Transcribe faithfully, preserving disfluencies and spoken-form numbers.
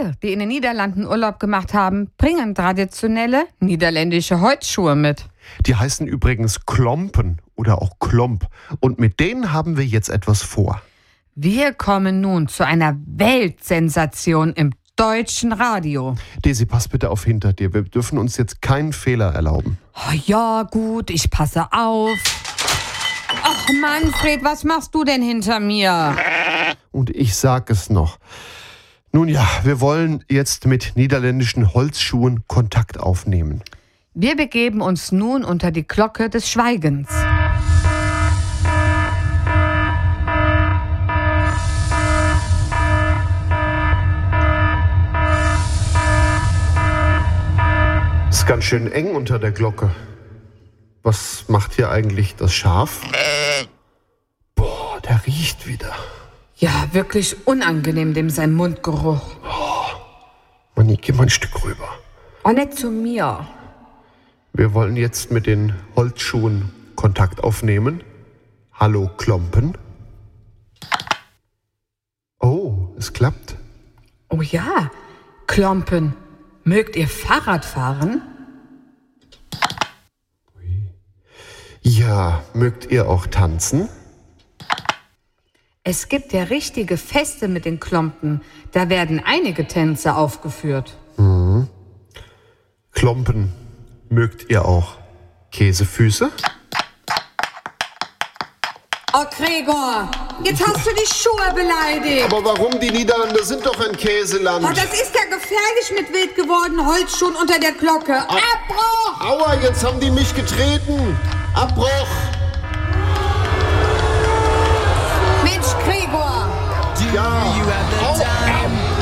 Alle, die in den Niederlanden Urlaub gemacht haben, bringen traditionelle niederländische Holzschuhe mit. Die heißen übrigens Klompen oder auch Klomp. Und mit denen haben wir jetzt etwas vor. Wir kommen nun zu einer Weltsensation im deutschen Radio. Desi, pass bitte auf hinter dir. Wir dürfen uns jetzt keinen Fehler erlauben. Oh ja, gut, ich passe auf. Ach Manfred, was machst du denn hinter mir? Und ich sag es noch. Nun ja, wir wollen jetzt mit niederländischen Holzschuhen Kontakt aufnehmen. Wir begeben uns nun unter die Glocke des Schweigens. Ist ganz schön eng unter der Glocke. Was macht hier eigentlich das Schaf? Boah, der riecht wieder. Ja, wirklich unangenehm, dem sein Mundgeruch. Oh, Manni, geh mal ein Stück rüber. Oh, nicht zu mir. Wir wollen jetzt mit den Holzschuhen Kontakt aufnehmen. Hallo, Klompen. Oh, es klappt. Oh ja, Klompen. Mögt ihr Fahrrad fahren? Ja, mögt ihr auch tanzen? Es gibt ja richtige Feste mit den Klompen. Da werden einige Tänze aufgeführt. Mhm. Klompen, mögt ihr auch Käsefüße? Oh, Gregor, jetzt hast du die Schuhe beleidigt. Aber warum? Die Niederlande sind doch ein Käseland. Oh, das ist ja gefährlich mit wild gewordenen Holzschuhen unter der Glocke. Abbruch! Aua, jetzt haben die mich getreten. Abbruch!